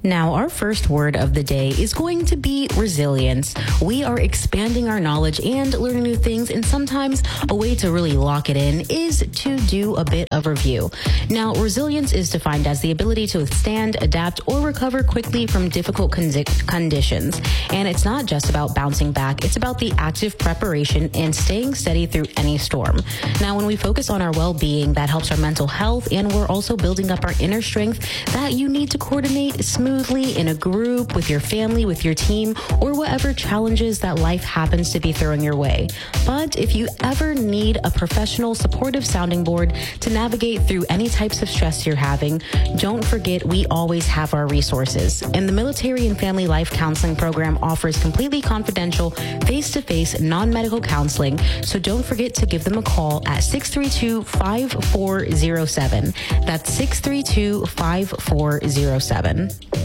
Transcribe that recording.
Now, our first word of the day is going to be resilience. We are expanding our knowledge and learning new things, and sometimes a way to really lock it in is to do a bit of review. Now, resilience is defined as the ability to withstand, adapt, or recover quickly from difficult conditions. And it's not just about bouncing back, it's about the active preparation and staying steady through any storm. Now, when we focus on our well-being, that helps our mental health, and we're also building up our inner strength that you need to coordinate smoothly in a group, with your family, with your team, or whatever challenges that life happens to be throwing your way. But if you ever need a professional, supportive sounding board to navigate through any types of stress you're having, don't forget we always have our resources. And the Military and Family Life Counseling Program offers completely confidential, face-to-face, non-medical counseling, so don't forget to give them a call at 632-5407. That's 632-5407.